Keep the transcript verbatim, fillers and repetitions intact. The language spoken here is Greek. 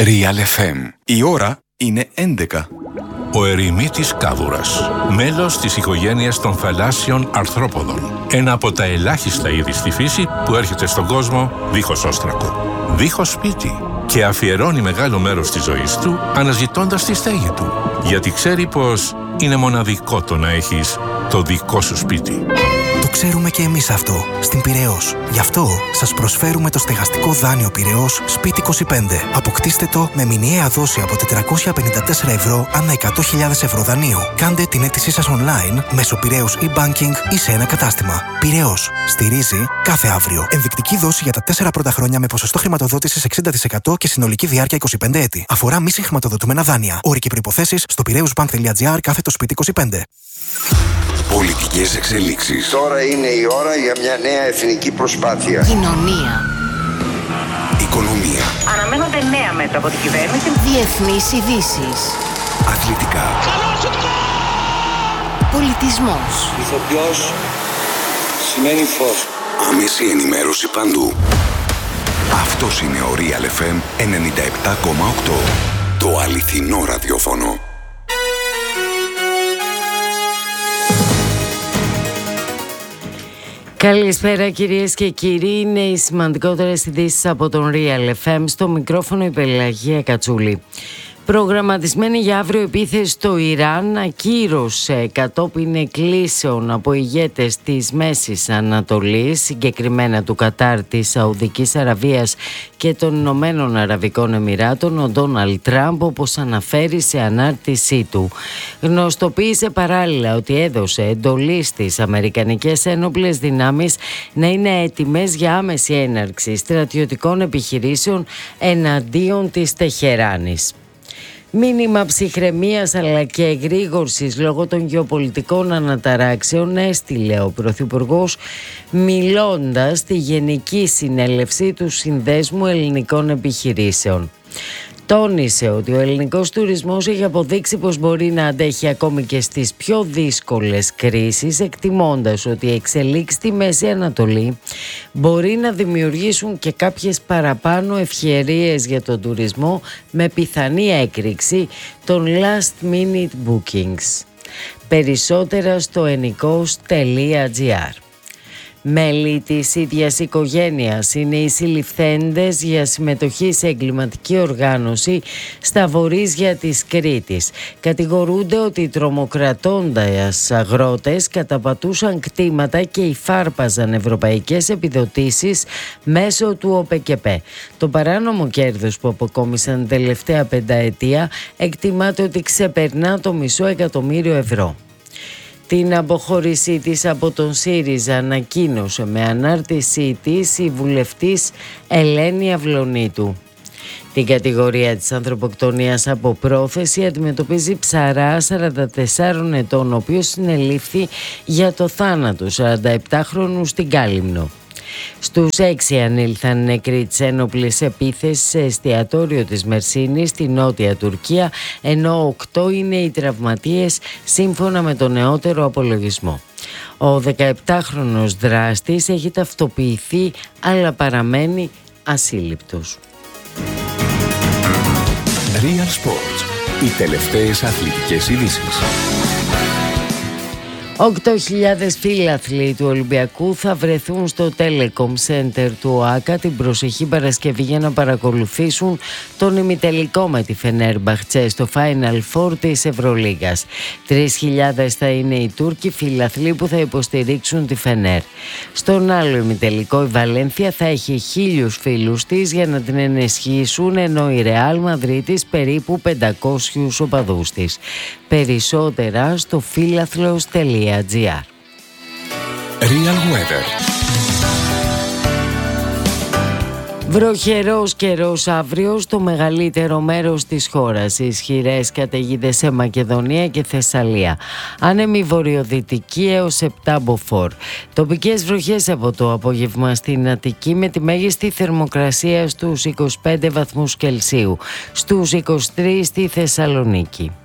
Real εφ εμ. Η ώρα είναι έντεκα. Ο ερημίτης κάβουρας, μέλος της οικογένειας των θαλάσσιων αρθρόποδων. Ένα από τα ελάχιστα είδη στη φύση που έρχεται στον κόσμο δίχως όστρακο, δίχως σπίτι και αφιερώνει μεγάλο μέρος της ζωής του αναζητώντας τη στέγη του. Γιατί ξέρει πως είναι μοναδικό το να έχεις το δικό σου σπίτι. Το ξέρουμε και εμείς αυτό, στην Πειραιώς. Γι' αυτό σας προσφέρουμε το στεγαστικό δάνειο Πειραιώς Σπίτι είκοσι πέντε. Αποκτήστε το με μηνιαία δόση από τετρακόσια πενήντα τέσσερα ευρώ ανά εκατό χιλιάδες ευρώ δανείου. Κάντε την αίτησή σας online μέσω Πειραιώς e-banking ή σε ένα κατάστημα. Πειραιώς. Στηρίζει κάθε αύριο. Ενδεικτική δόση για τα τέσσερα πρώτα χρόνια με ποσοστό χρηματοδότησης εξήντα τοις εκατό και συνολική διάρκεια είκοσι πέντε έτη. Αφορά μη συγχρηματοδοτούμενα δάνεια. Όροι και προϋποθέσεις στο πειραιώσbank.gr κάθετο σπίτι είκοσι πέντε. Πολιτικές εξελίξεις. Τώρα είναι η ώρα για μια νέα εθνική προσπάθεια. Κοινωνία. Οικονομία. Αναμένονται νέα μέτρα από την κυβέρνηση. Διεθνείς ειδήσεις. Αθλητικά. Πολιτισμός. Ηθοποιός σημαίνει φως. Άμεση ενημέρωση παντού. Αυτός είναι ο Real εφ εμ ενενήντα επτά κόμμα οκτώ. Το αληθινό ραδιόφωνο. Καλησπέρα κυρίες και κύριοι, είναι οι σημαντικότερες ειδήσεις από τον Real εφ εμ, στο μικρόφωνο η Πελαγία Κατσούλη. Προγραμματισμένη για αύριο επίθεση στο Ιράν ακύρωσε κατόπιν εκκλήσεων από ηγέτες της Μέσης Ανατολής, συγκεκριμένα του Κατάρ, της Σαουδικής Αραβίας και των Ηνωμένων Αραβικών Εμιράτων, ο Ντόναλντ Τραμπ, όπως αναφέρει σε ανάρτησή του. Γνωστοποίησε παράλληλα ότι έδωσε εντολή στις αμερικανικές ένοπλες δυνάμεις να είναι έτοιμες για άμεση έναρξη στρατιωτικών επιχειρήσεων εναντίον της Τεχεράνης. Μήνυμα ψυχραιμίας αλλά και εγρήγορσης λόγω των γεωπολιτικών αναταράξεων έστειλε ο Πρωθυπουργός, μιλώντας στη Γενική Συνέλευση του Συνδέσμου Ελληνικών Επιχειρήσεων. Τόνισε ότι ο ελληνικός τουρισμός έχει αποδείξει πως μπορεί να αντέχει ακόμη και στις πιο δύσκολες κρίσεις, εκτιμώντας ότι οι εξελίξεις στη Μέση Ανατολή μπορεί να δημιουργήσουν και κάποιες παραπάνω ευκαιρίες για τον τουρισμό, με πιθανή έκρηξη των last minute bookings. Περισσότερα στο ενικός τελεία τζι άρ. Μέλη της ίδιας οικογένειας είναι οι συλληφθέντες για συμμετοχή σε εγκληματική οργάνωση στα βορείζια της Κρήτης. Κατηγορούνται ότι τρομοκρατώντας αγρότες καταπατούσαν κτήματα και υφάρπαζαν ευρωπαϊκές επιδοτήσεις μέσω του ΟΠΕΚΕΠΕ. Το παράνομο κέρδος που αποκόμισαν τελευταία πενταετία εκτιμάται ότι ξεπερνά το μισό εκατομμύριο ευρώ. Την αποχώρησή της από τον ΣΥΡΙΖΑ ανακοίνωσε με ανάρτησή της η βουλευτής Ελένη Αυλωνίτου. Την κατηγορία της ανθρωποκτονίας από πρόθεση αντιμετωπίζει Ψαρά, σαράντα τεσσάρων ετών, ο οποίος συνελήφθη για το θάνατο σαρανταεπτάχρονου στην Κάλυμνο. Στους έξι ανήλθαν νεκροί της ένοπλης επίθεσης σε εστιατόριο της Μερσίνης στη Νότια Τουρκία, ενώ οκτώ είναι οι τραυματίες σύμφωνα με τον νεότερο απολογισμό. Ο δεκαεπτάχρονος δράστης έχει ταυτοποιηθεί αλλά παραμένει ασύλληπτος. Real Sports. Οι τελευταίες αθλητικές ειδήσεις. οκτώ χιλιάδες φίλαθλοι του Ολυμπιακού θα βρεθούν στο Telecom Center του ΟΑΚΑ την προσεχή Παρασκευή για να παρακολουθήσουν τον ημιτελικό με τη Φενέρμπαχτσε στο Final Four της Ευρωλίγας. Τρεις χιλιάδες θα είναι οι Τούρκοι φίλαθλοι που θα υποστηρίξουν τη Φενέρ. Στον άλλο ημιτελικό η Βαλένθια θα έχει χίλιους φίλους της για να την ενισχύσουν, ενώ η Ρεάλ Μαδρίτης περίπου πεντακόσιους οπαδούς της. Περισσότερα στο φίλαθλος τελεία τζι άρ. Real Weather. Βροχερός καιρός αύριο στο μεγαλύτερο μέρος της χώρας. Ισχυρές καταιγίδες σε Μακεδονία και Θεσσαλία. Άνεμη βορειοδυτική έως επτά μποφόρ. Τοπικές βροχές από το απόγευμα στην Αττική, με τη μέγιστη θερμοκρασία στους είκοσι πέντε βαθμούς Κελσίου. Στους είκοσι τρεις στη Θεσσαλονίκη.